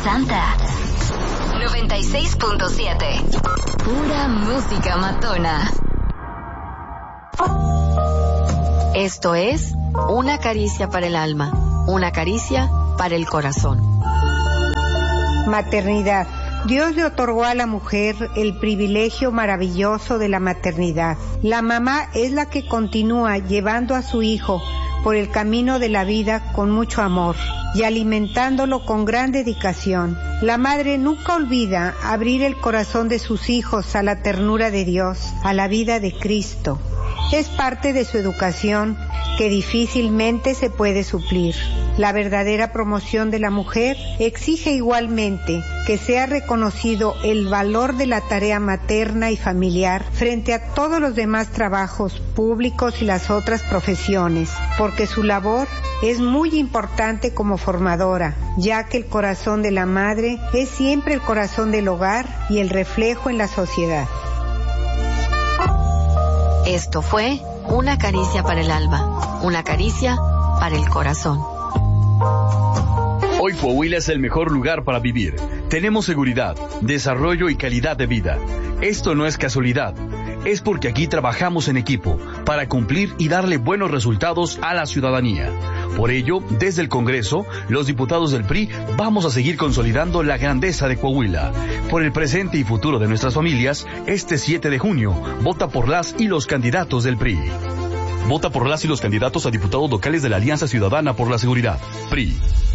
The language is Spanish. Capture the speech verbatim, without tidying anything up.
Santa. noventa y seis punto siete. Pura música matona. Esto es Una caricia para el alma, una caricia para el corazón. Maternidad. Dios le otorgó a la mujer el privilegio maravilloso de la maternidad. La mamá es la que continúa llevando a su hijo por el camino de la vida con mucho amor y alimentándolo con gran dedicación. La madre nunca olvida abrir el corazón de sus hijos a la ternura de Dios, a la vida de Cristo. Es parte de su educación que difícilmente se puede suplir. La verdadera promoción de la mujer exige igualmente que sea reconocido el valor de la tarea materna y familiar frente a todos los demás trabajos públicos y las otras profesiones, porque su labor es muy importante como formadora, ya que el corazón de la madre es siempre el corazón del hogar y el reflejo en la sociedad. Esto fue Una caricia para el alma, una caricia para el corazón. Hoy Coahuila es el mejor lugar para vivir. Tenemos seguridad, desarrollo y calidad de vida. Esto no es casualidad. Es porque aquí trabajamos en equipo para cumplir y darle buenos resultados a la ciudadanía. Por ello, desde el Congreso, los diputados del P R I vamos a seguir consolidando la grandeza de Coahuila. Por el presente y futuro de nuestras familias, este siete de junio, vota por las y los candidatos del P R I. Vota por las y los candidatos a diputados locales de la Alianza Ciudadana por la Seguridad, P R I.